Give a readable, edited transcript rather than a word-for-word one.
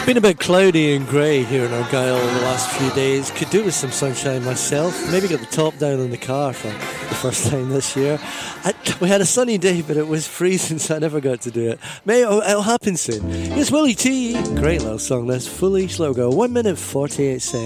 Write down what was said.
Been a bit cloudy and grey here in Argyll the last few days. Could do with some sunshine myself. Maybe got the top down on the car for the first time this year. We had a sunny day, but it was freezing, so I never got to do it. It'll happen soon. Here's Willie T. Great little song, this. Foolish little girl. 1 minute 48 seconds.